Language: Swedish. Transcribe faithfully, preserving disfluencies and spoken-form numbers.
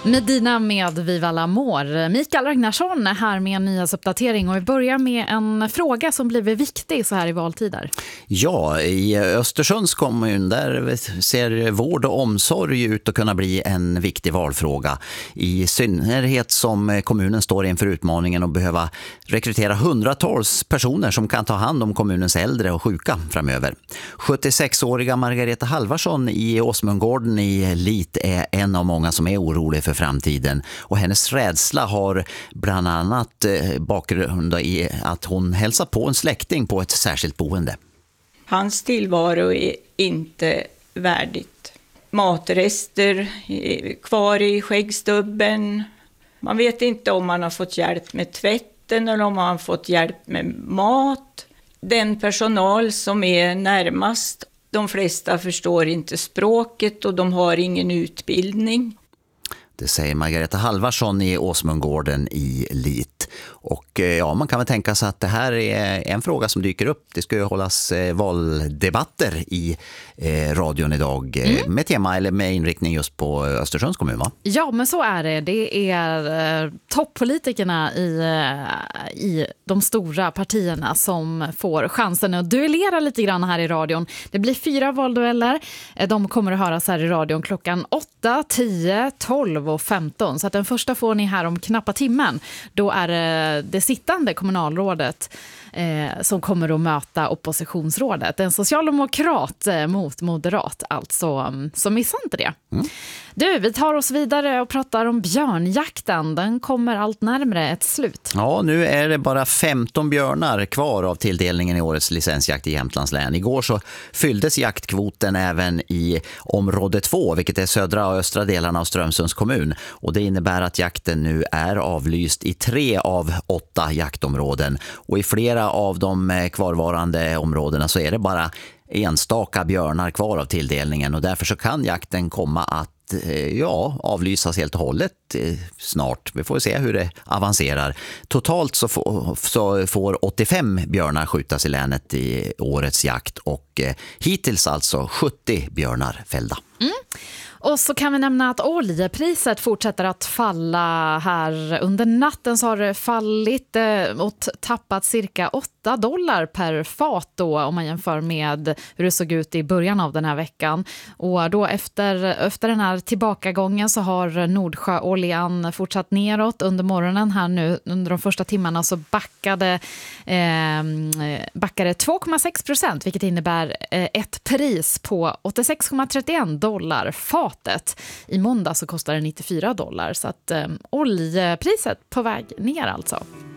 Medina med Viva l'Amour. Mikael Ragnarsson är här med en nyhetsuppdatering och vi börjar med en fråga som blivit viktig så här i valtider. Ja, i Östersunds kommun där ser vård och omsorg ut att kunna bli en viktig valfråga. I synnerhet som kommunen står inför utmaningen att behöva rekrytera hundratals personer som kan ta hand om kommunens äldre och sjuka framöver. sjuttiosex-åriga Margareta Halvarsson i Åsmundgården i Lit är en av många som är orolig för framtiden, och hennes rädsla har bland annat bakgrund i att hon hälsar på en släkting på ett särskilt boende. Hans tillvaro är inte värdigt. Matrester kvar i skäggstubben. Man vet inte om man har fått hjälp med tvätten eller om man har fått hjälp med mat. Den personal som är närmast, de flesta förstår inte språket och de har ingen utbildning. Det säger Margareta Halvarsson i Åsmundgården i Lit. Och ja, man kan väl tänka sig att det här är en fråga som dyker upp. Det ska ju hållas valdebatter i eh, radion idag mm. med tema eller med inriktning just på Östersunds kommun, va? Ja, men så är det. Det är eh, toppolitikerna i, eh, i de stora partierna som får chansen att duellera lite grann här i radion. Det blir fyra valdueller. De kommer att höras här i radion klockan åtta, tio, tolv och femton. Så att den första får ni här om knappa timmen. Då är det det sittande kommunalrådet eh, som kommer att möta oppositionsrådet. En socialdemokrat eh, mot moderat, alltså. Så missa inte det. Mm. Du, vi tar oss vidare och pratar om björnjakten. Den kommer allt närmare ett slut. Ja, nu är det bara femton björnar kvar av tilldelningen i årets licensjakt i Jämtlands län. Igår så fylldes jaktkvoten även i område två, vilket är södra och östra delarna av Strömsunds kommun. Och det innebär att jakten nu är avlyst i tre av åtta jaktområden. Och i flera av de kvarvarande områdena så är det bara enstaka björnar kvar av tilldelningen. Och därför så kan jakten komma att ja, avlysas helt och hållet snart. Vi får se hur det avancerar. Totalt så får, så får åttiofem björnar skjutas i länet i årets jakt och hittills alltså sjuttio björnar fällda. Mm. Och så kan vi nämna att oljepriset fortsätter att falla här. Under natten så har det fallit och tappat cirka åtta dollar per fat då, om man jämför med hur det såg ut i början av den här veckan. Och då efter, efter den här tillbakagången så har Nordsjöoljan fortsatt neråt. Under morgonen här nu, under de första timmarna så backade, eh, backade två komma sex procent, vilket innebär eh, ett pris på åttiosex komma trettioen dollar fat. I måndag så kostar det nittiofyra dollar, så att eh, oljepriset på väg ner alltså.